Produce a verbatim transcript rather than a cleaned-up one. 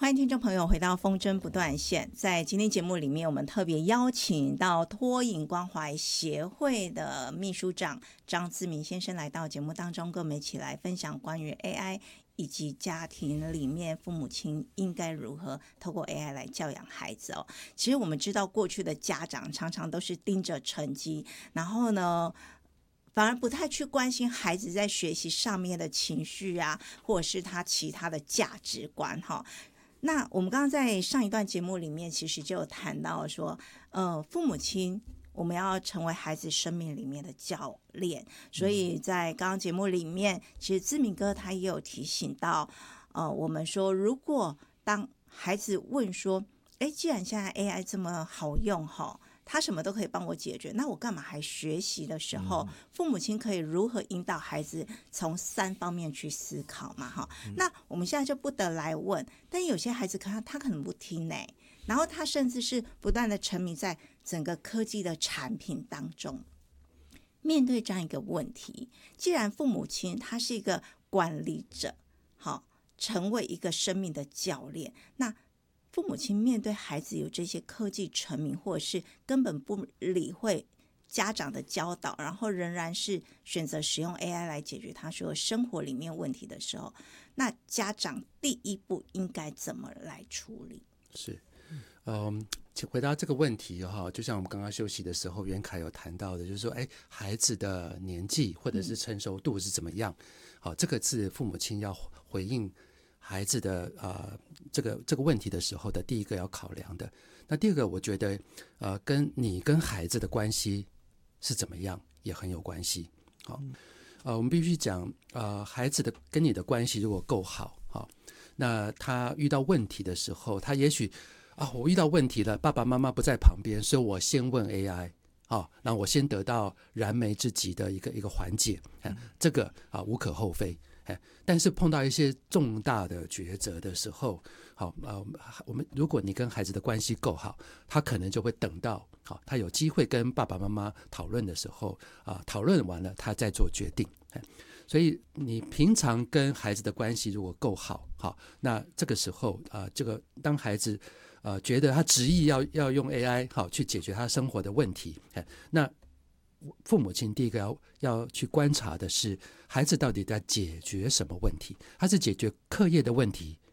欢迎听众朋友回到风筝不断线。在今天节目里面，我们特别邀请到脱颖关怀协会的秘书长张自明先生来到节目当中，跟我们一起来分享关于 A I 以及家庭里面父母亲应该如何透过 A I 来教养孩子哦。其实我们知道，过去的家长常常都是盯着成绩，然后呢反而不太去关心孩子在学习上面的情绪啊，或者是他其他的价值观哈。那我们刚刚在上一段节目里面，其实就有谈到说，呃，父母亲我们要成为孩子生命里面的教练，所以在刚刚节目里面，其实自明哥他也有提醒到，呃，我们说如果当孩子问说，哎，既然现在 A I 这么好用哈，他什么都可以帮我解决，那我干嘛还学习的时候，父母亲可以如何引导孩子从三方面去思考嘛哈、嗯？那我们现在就不得来问，但有些孩子可能他可能不听呢，然后他甚至是不断的沉迷在整个科技的产品当中。面对这样一个问题，既然父母亲他是一个管理者，好，成为一个生命的教练，那父母亲面对孩子有这些科技沉迷，或者是根本不理会家长的教导，然后仍然是选择使用 A I 来解决他说生活里面问题的时候，那家长第一步应该怎么来处理？ 是，嗯，回答这个问题哈，就像我们刚刚休息的时候，袁凯有谈到的，就是说，哎，孩子的年纪或者是成熟度是怎么样？好、嗯，这个是父母亲要回应孩子的呃这个这个问题的时候的第一个要考量的。那第二个，我觉得呃跟你跟孩子的关系是怎么样也很有关系。好，呃我们必须讲呃孩子的跟你的关系如果够好，好，那他遇到问题的时候，他也许啊我遇到问题了，爸爸妈妈不在旁边，所以我先问 A I。啊，那我先得到燃眉之急的一个一个缓解，啊、这个啊无可厚非。但是碰到一些重大的抉择的时候，好，呃，我们如果你跟孩子的关系够好，他可能就会等到好，他有机会跟爸爸妈妈讨论的时候，啊，讨论完了他再做决定。所以你平常跟孩子的关系如果够好，好，那这个时候啊，这个当孩子呃觉得他执意要要用 A I 好去解决他生活的问题，那父母亲第一个 要, 要去观察的是孩子到底在解决什么问题，他是解决课业的问题